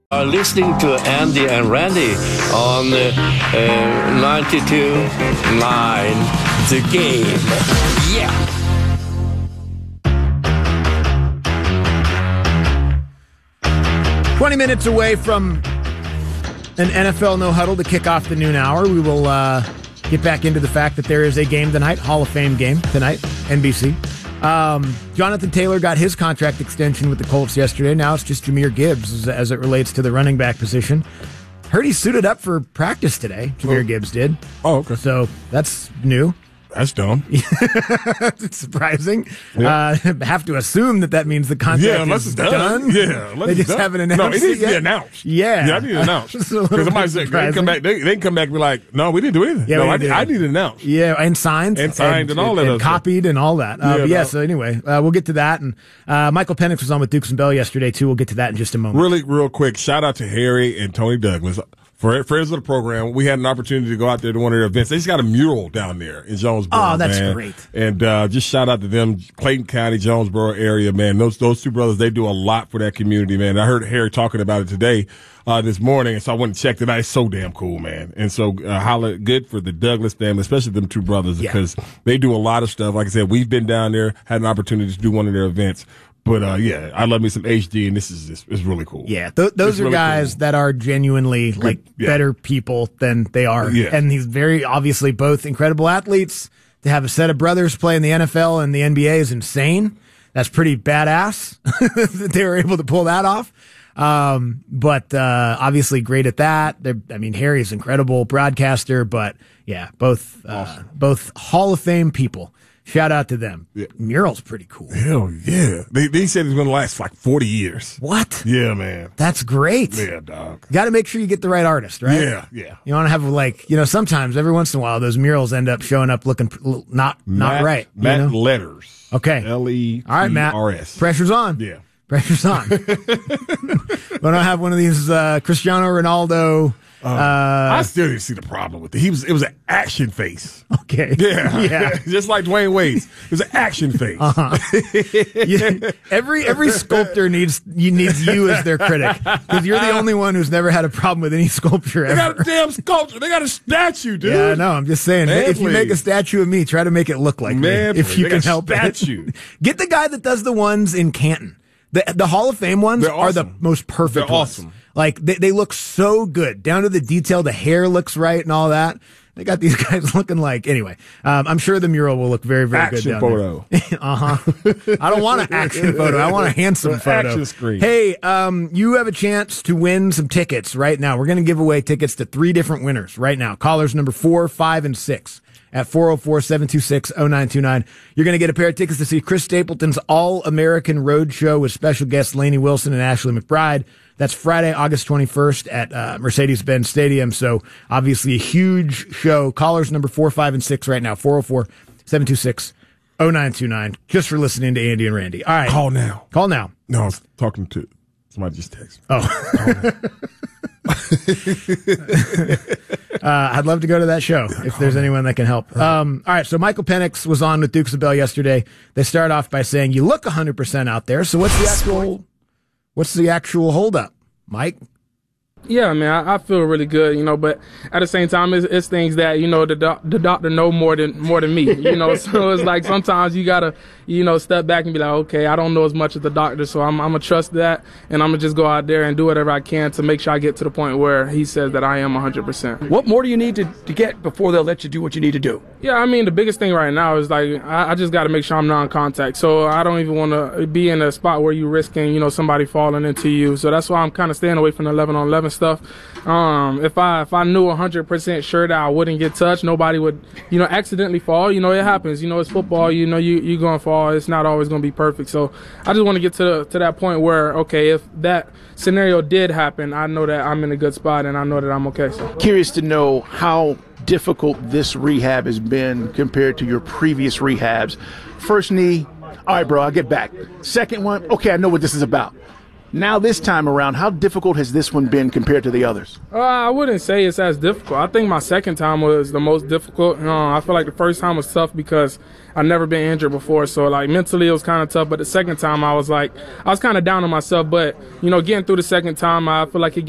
Listening to Andy and Randy on 92.9 The Game. Yeah. "20 minutes away from an NFL no huddle to kick off the noon hour. We will get back into the fact that there is a game tonight, Hall of Fame game tonight, NBC. Jonathan Taylor got his contract extension with the Colts yesterday. Now it's just Jahmyr Gibbs as it relates to the running back position. Heard he suited up for practice today. Jahmyr Gibbs did. Oh, okay. So that's new. That's dumb. It's surprising. Yeah. Have to assume that means the contract is done. Yeah, they just haven't announced it. No, it needs to be announced. Yeah, I need to announce. Because somebody said they can come back and be like, "No, we didn't do anything." Yeah, no, I need to announce. Yeah, and signed and all that, and copied and all that. So anyway, we'll get to that. And Michael Penix was on with Dukes and Bell yesterday too. We'll get to that in just a moment. Really, real quick, shout out to Harry and Tony Douglas. For friends of the program, we had an opportunity to go out there to one of their events. They just got a mural down there in Jonesboro. Oh, that's great. And just shout out to them, Clayton County, Jonesboro area, man. Those two brothers, they do a lot for that community, man. I heard Harry talking about it today, this morning, and so I went and checked it out. It's so damn cool, man. And so holla, good for the Douglas family, especially them two brothers, because they do a lot of stuff. Like I said, we've been down there, had an opportunity to do one of their events. But, I love me some HD, and this is really cool. Yeah, those are really guys that are genuinely, better people than they are. Yeah. And he's very obviously both incredible athletes. To have a set of brothers play in the NFL and the NBA is insane. That's pretty badass that they were able to pull that off. But obviously great at that. Harry's an incredible broadcaster, but, both awesome. Both Hall of Fame people. Shout out to them. Yeah. Mural's pretty cool. Hell yeah. They said it's going to last for like 40 years. What? Yeah, man. That's great. Yeah, dog. Got to make sure you get the right artist, right? Yeah. You want to have sometimes every once in a while those murals end up showing up looking not right. Matt Letters. Okay. Letters. All right, Matt. Pressure's on. Yeah. Pressure's on. But I have one of these Cristiano Ronaldo. I still didn't see the problem with it. It was an action face. Okay. Yeah. Just like Dwayne Wade's. It was an action face. Uh-huh. Every sculptor needs you as their critic, because you're the only one who's never had a problem with any sculpture ever. They got a damn sculpture. They got a statue, dude. Yeah, no, I'm just saying. If you make a statue of me, try to make it look like me. If you can help it. Get the guy that does the ones in Canton. The Hall of Fame ones are the most perfect They're ones. Awesome. Like, they look so good, down to the detail. The hair looks right and all that. They got these guys looking like, anyway, I'm sure the mural will look very, very good down photo. there. Uh-huh. I don't want an action photo. I want a handsome photo. Action screen. Hey, you have a chance to win some tickets right now. We're going to give away tickets to 3 different winners right now. Callers number 4, 5, and 6. At 404-726-0929. You're going to get a pair of tickets to see Chris Stapleton's All-American Road Show with special guests Lainey Wilson and Ashley McBride. That's Friday, August 21st at Mercedes-Benz Stadium. So obviously a huge show. Callers number 4, 5, and 6 right now. 404-726-0929. Just for listening to Andy and Randy. All right. Call now. No, I was talking to somebody just texted me. Oh. I'd love to go to that show if there's anyone that can help. All right, so Michael Penix was on with Dukes of Bell yesterday. They start off by saying, you look 100% out there, so what's the actual holdup, Mike? Yeah, man, I feel really good, but at the same time, it's things that, the doctor know more than me, so it's like sometimes you gotta, step back and be like, okay, I don't know as much as the doctor, so I'm gonna trust that, and I'm gonna just go out there and do whatever I can to make sure I get to the point where he says that I am 100%. What more do you need to get before they'll let you do what you need to do? Yeah, the biggest thing right now is like, I just gotta make sure I'm non-contact, so I don't even want to be in a spot where you're risking, somebody falling into you, so that's why I'm kind of staying away from the 11-on-11 stuff. If I knew 100% sure that I wouldn't get touched, nobody would, accidentally fall. It happens. It's football. You're going to fall. It's not always going to be perfect. So I just want to get to that point where, okay, if that scenario did happen, I know that I'm in a good spot and I know that I'm okay. So. Curious to know how difficult this rehab has been compared to your previous rehabs. First knee, all right, bro, I'll get back. Second one, okay, I know what this is about. Now this time around, how difficult has this one been compared to the others? I wouldn't say it's as difficult. I think my second time was the most difficult. I feel like the first time was tough because I've never been injured before. So, like, mentally it was kind of tough. But the second time I was kind of down on myself. But, getting through the second time, I feel like it